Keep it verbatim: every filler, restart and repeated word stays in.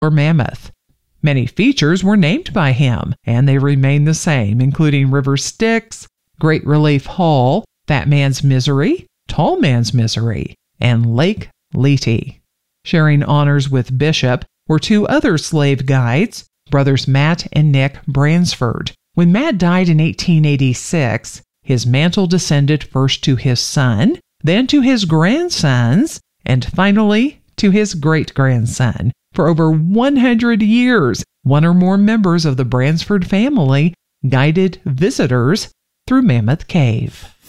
or Mammoth. Many features were named by him, and they remain the same, including River Styx, Great Relief Hall, Fat Man's Misery, Tall Man's Misery, and Lake Lethe. Sharing honors with Bishop were two other slave guides, brothers Matt and Nick Bransford. When Matt died in eighteen eighty-six, his mantle descended first to his son, then to his grandsons, and finally to his great-grandson. For over one hundred years, one or more members of the Bransford family guided visitors through Mammoth Cave.